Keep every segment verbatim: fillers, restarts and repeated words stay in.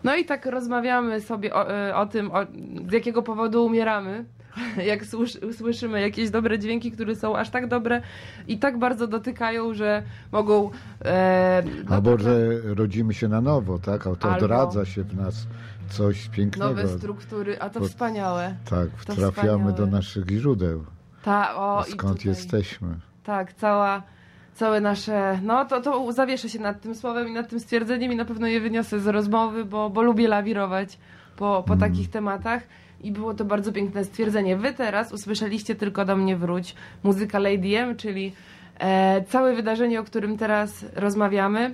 No i tak rozmawiamy sobie o, o tym, o, z jakiego powodu umieramy. Jak słyszymy jakieś dobre dźwięki, które są aż tak dobre i tak bardzo dotykają, że mogą... E, no albo, że rodzimy się na nowo, tak? A to albo odradza się w nas coś pięknego. Nowe struktury, a to Bo, wspaniałe. Tak, to trafiamy wspaniałe. do naszych źródeł. Ta, o, skąd i tutaj, jesteśmy. Tak, cała... Całe nasze, no to, to zawieszę się nad tym słowem i nad tym stwierdzeniem i na pewno je wyniosę z rozmowy, bo, bo lubię lawirować po, po Mm. takich tematach i było to bardzo piękne stwierdzenie. Wy teraz usłyszeliście Tylko do mnie wróć, muzyka Lady M, czyli e, całe wydarzenie, o którym teraz rozmawiamy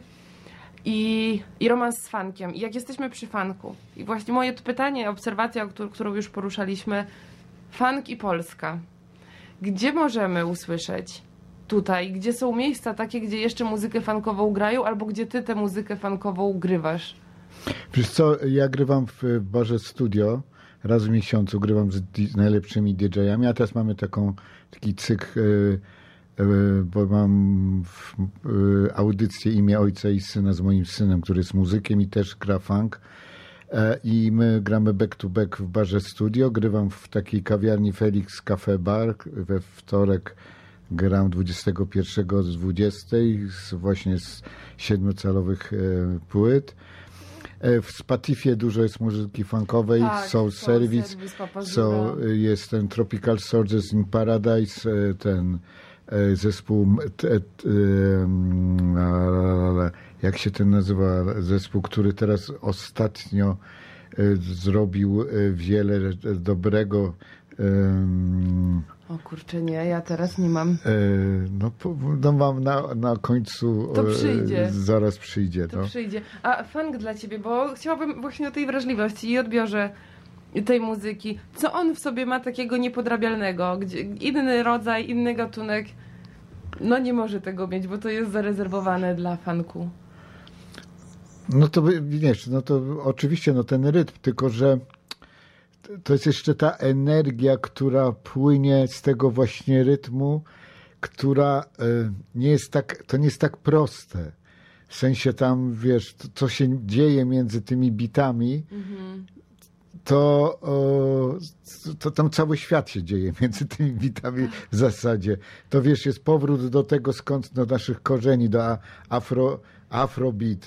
i, i romans z funkiem. I jak jesteśmy przy funku i właśnie moje to pytanie, obserwacja, którą, którą już poruszaliśmy, funk i Polska. Gdzie możemy usłyszeć tutaj, gdzie są miejsca takie, gdzie jeszcze muzykę funkową grają, albo gdzie ty tę muzykę funkową grywasz? Wiesz co, ja grywam w barze studio, raz w miesiącu grywam z, z najlepszymi didżejami, a teraz mamy taką, taki cykl, y, y, bo mam w, y, audycję Imię Ojca i Syna z moim synem, który jest muzykiem i też gra funk. E, I my gramy back to back w barze studio. Grywam w takiej kawiarni Felix Cafe Bar we wtorek. Gram dwudziestego pierwszego z dwudziestej z, właśnie z siedmiocalowych e, płyt. E, w Spatifie dużo jest muzyki funkowej, Tak, Soul Soul Service, Service, Papa so, Żura. jest ten Tropical Soldiers in Paradise, e, ten e, zespół, t, t, e, a, jak się ten nazywa, zespół, który teraz ostatnio e, zrobił e, wiele dobrego. E, O kurczę, nie, ja teraz nie mam. E, no, po, no mam na, na końcu. To przyjdzie. E, zaraz przyjdzie. To no. przyjdzie. A funk dla ciebie, bo chciałabym właśnie o tej wrażliwości i odbiorze tej muzyki. Co on w sobie ma takiego niepodrabialnego? Gdzie inny rodzaj, inny gatunek no nie może tego mieć, bo to jest zarezerwowane dla funku. No to wiesz, no to oczywiście no ten rytm, tylko że to jest jeszcze ta energia, która płynie z tego właśnie rytmu, która nie jest tak, to nie jest tak proste. W sensie tam, wiesz, to, co się dzieje między tymi bitami, mhm. to, to tam cały świat się dzieje między tymi bitami w zasadzie. To wiesz, jest powrót do tego, skąd do naszych korzeni, do afro, afrobeat.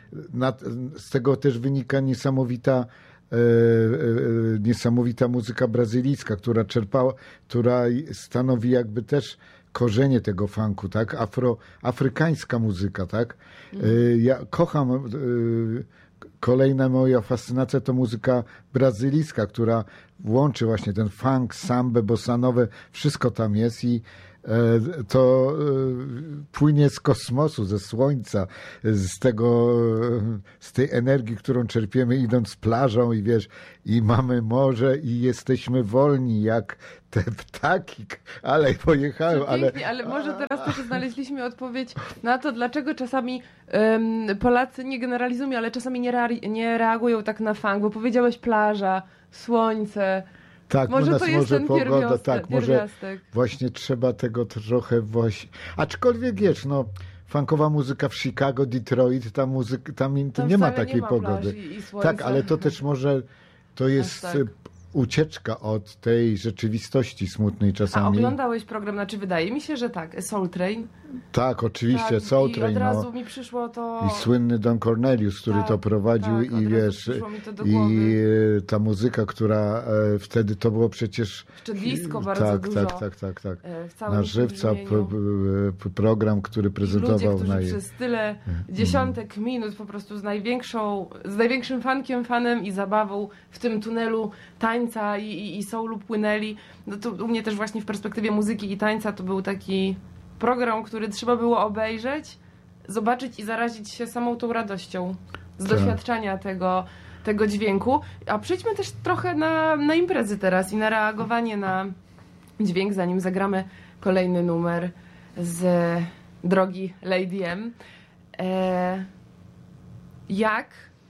Z tego też wynika niesamowita E, e, niesamowita muzyka brazylijska, która czerpała, która stanowi jakby też korzenie tego funku, tak? Afro, afrykańska muzyka, tak? E, ja kocham, e, kolejna moja fascynacja to muzyka brazylijska, która łączy właśnie ten funk, sambę, bossanowe, wszystko tam jest i to płynie z kosmosu, ze słońca, z tego, z tej energii, którą czerpiemy idąc plażą i wiesz, i mamy morze i jesteśmy wolni jak te ptaki, ale pojechały. Ale... ale może teraz też znaleźliśmy odpowiedź na to, dlaczego czasami um, Polacy, nie generalizują, ale czasami nie, rea- nie reagują tak na funk, bo powiedziałeś plaża, słońce. Tak, może u nas to jest może ten pogoda, tak, może pierwiastek. Właśnie trzeba tego trochę właśnie. Aczkolwiek wiesz, no, funkowa muzyka w Chicago, Detroit, ta muzyka, tam, tam nie ma takiej nie ma pogody. I, i tak, ale to też może to jest tak. ucieczka od tej rzeczywistości smutnej czasami. A oglądałeś program, znaczy wydaje mi się, że tak, Soul Train. Tak, oczywiście, tak, Soul Train. I od razu no. mi przyszło to... I słynny Don Cornelius, który tak, to prowadził tak, i wiesz, i ta muzyka, która e, wtedy to było przecież... Jeszcze disco bardzo tak, dużo. Tak, tak, tak, tak. E, w całym na żywca p, p, program, który prezentował... I ludzie, którzy na... przez tyle dziesiątek minut po prostu z największą, z największym fankiem, fanem i zabawą w tym tunelu tańca i, i, i soulu płynęli. No to u mnie też właśnie w perspektywie muzyki i tańca to był taki program, który trzeba było obejrzeć, zobaczyć i zarazić się samą tą radością z tak. doświadczenia tego, tego dźwięku. A przejdźmy też trochę na, na imprezy teraz i na reagowanie na dźwięk, zanim zagramy kolejny numer z drogi Lady M. E, jak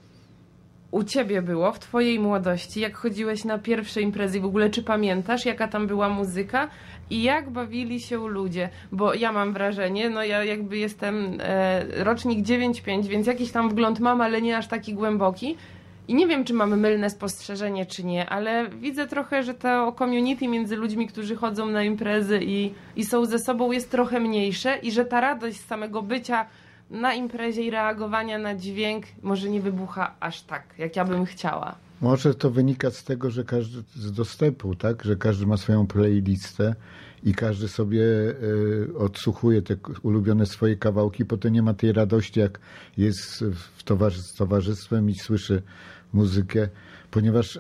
u ciebie było w twojej młodości, jak chodziłeś na pierwsze imprezy i w ogóle czy pamiętasz, jaka tam była muzyka i jak bawili się ludzie? Bo ja mam wrażenie, no ja jakby jestem e, rocznik dziewięć pięć, więc jakiś tam wgląd mam, ale nie aż taki głęboki. I nie wiem, czy mamy mylne spostrzeżenie, czy nie, ale widzę trochę, że to community między ludźmi, którzy chodzą na imprezy i, i są ze sobą, jest trochę mniejsze i że ta radość z samego bycia na imprezie i reagowania na dźwięk może nie wybucha aż tak, jak ja bym chciała. Może to wynika z tego, że każdy z dostępu, tak? Że każdy ma swoją playlistę i każdy sobie y, odsłuchuje te ulubione swoje kawałki, potem nie ma tej radości, jak jest w towarzy- z towarzystwem i słyszy muzykę, ponieważ y,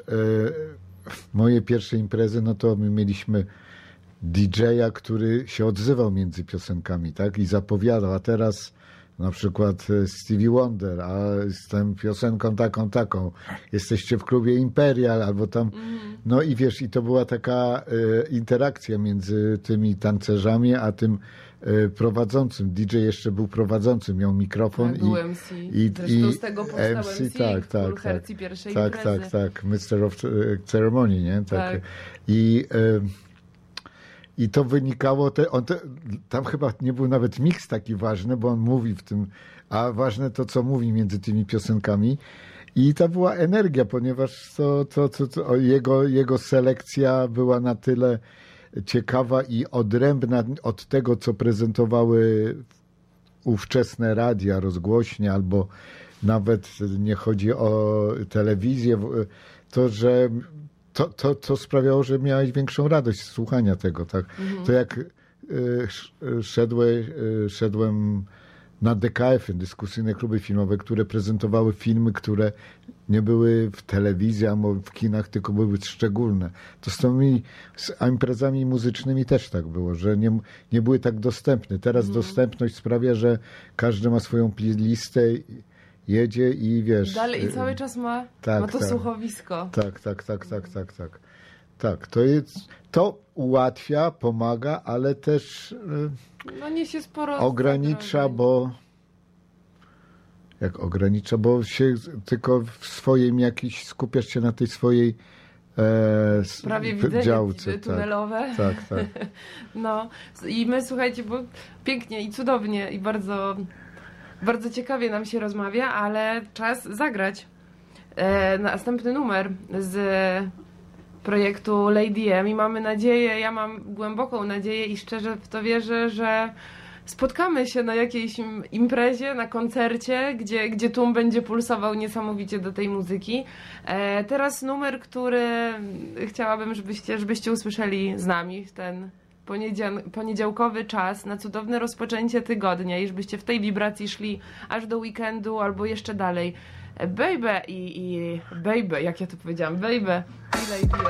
moje pierwsze imprezy, no to my mieliśmy didżeja, który się odzywał między piosenkami, tak? I zapowiadał, a teraz na przykład Stevie Wonder, a z tą piosenką taką, taką. Jesteście w klubie Imperial, albo tam. No i wiesz, i to była taka e, interakcja między tymi tancerzami, a tym e, prowadzącym. D J jeszcze był prowadzącym, miał mikrofon. Tak, i, był M C. i, Zresztą i z tego powstał M C, M C, tak, tak, Full tak, Hercji pierwszej tak, imprezy. tak, tak, mister of Ceremony, nie? Tak. Tak. I e, I to wynikało, te, on te, tam chyba nie był nawet miks taki ważny, bo on mówi w tym, a ważne to, co mówi między tymi piosenkami. I ta była energia, ponieważ to, to, to, to jego, jego selekcja była na tyle ciekawa i odrębna od tego, co prezentowały ówczesne radia, rozgłośnie, albo nawet nie chodzi o telewizję, to, że To, to, to sprawiało, że miałeś większą radość z słuchania tego, tak? Mhm. To jak y, szedłeś, y, szedłem na D K F-y, dyskusyjne kluby filmowe, które prezentowały filmy, które nie były w telewizji, albo w kinach, tylko były szczególne. To z tymi z imprezami muzycznymi też tak było, że nie, nie były tak dostępne. Teraz mhm. dostępność sprawia, że każdy ma swoją playlistę, jedzie i wiesz... Dalej i cały czas ma, tak, ma to tak, słuchowisko. Tak, tak, tak, tak, tak, tak. Tak, to jest, to ułatwia, pomaga, ale też no niesie sporo ogranicza, zagrożeń. bo jak ogranicza, bo się tylko w swoim jakiś, skupiasz się na tej swojej e, prawie widzenie działce. tunelowe. Tak, tak, tak. No i my, słuchajcie, bo pięknie i cudownie i bardzo... Bardzo ciekawie nam się rozmawia, ale czas zagrać e, następny numer z projektu Lady M i mamy nadzieję, ja mam głęboką nadzieję i szczerze w to wierzę, że spotkamy się na jakiejś imprezie, na koncercie, gdzie, gdzie tłum będzie pulsował niesamowicie do tej muzyki. E, teraz numer, który chciałabym, żebyście, żebyście usłyszeli z nami w ten poniedziałkowy czas na cudowne rozpoczęcie tygodnia i żebyście w tej wibracji szli aż do weekendu albo jeszcze dalej. Baby i, i baby, jak ja to powiedziałam, baby i Lady